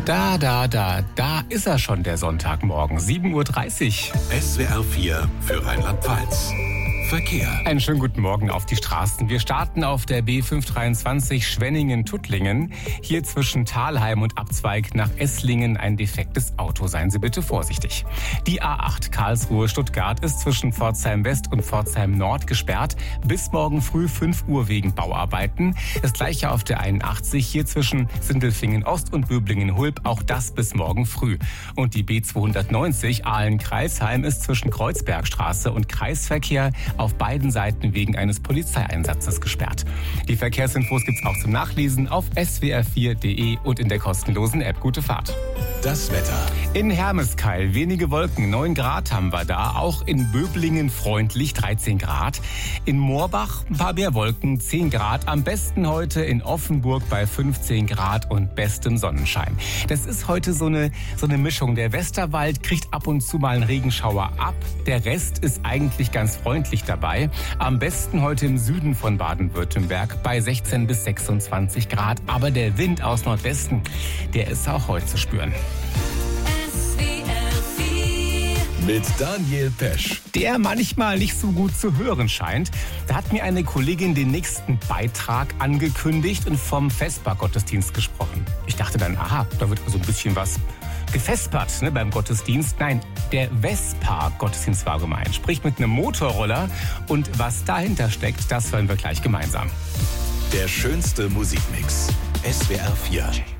Da ist er schon, der Sonntagmorgen, 7:30 Uhr. SWR 4 für Rheinland-Pfalz. Verkehr. Einen schönen guten Morgen auf die Straßen. Wir starten auf der B523 Schwenningen-Tuttlingen. Hier zwischen Thalheim und Abzweig nach Esslingen ein defektes Auto. Seien Sie bitte vorsichtig. Die A8 Karlsruhe-Stuttgart ist zwischen Pforzheim West und Pforzheim Nord gesperrt. Bis morgen früh 5 Uhr wegen Bauarbeiten. Das gleiche auf der 81 hier zwischen Sindelfingen Ost und Böblingen-Hulb. Auch das bis morgen früh. Und die B290 Aalen-Kreisheim ist zwischen Kreuzbergstraße und Kreisverkehr auf beiden Seiten wegen eines Polizeieinsatzes gesperrt. Die Verkehrsinfos gibt's auch zum Nachlesen auf swr4.de und in der kostenlosen App. Gute Fahrt. Das Wetter. In Hermeskeil wenige Wolken, 9 Grad haben wir da. Auch in Böblingen freundlich, 13 Grad. In Moorbach ein paar mehr Wolken, 10 Grad. Am besten heute in Offenburg bei 15 Grad und bestem Sonnenschein. Das ist heute so eine Mischung. Der Westerwald kriegt ab und zu mal einen Regenschauer ab. Der Rest ist eigentlich ganz freundlich dabei. Am besten heute im Süden von Baden-Württemberg bei 16 bis 26 Grad. Aber der Wind aus Nordwesten, der ist auch heute zu spüren. Mit Daniel Pesch. Der manchmal nicht so gut zu hören scheint. Da hat mir eine Kollegin den nächsten Beitrag angekündigt und vom Vesper-Gottesdienst gesprochen. Ich dachte dann, aha, da wird also ein bisschen was gefespert, ne, beim Gottesdienst. Nein, der Vespa-Gottesdienst war gemeint. Sprich mit einem Motorroller. Und was dahinter steckt, das hören wir gleich gemeinsam. Der schönste Musikmix. SWR 4.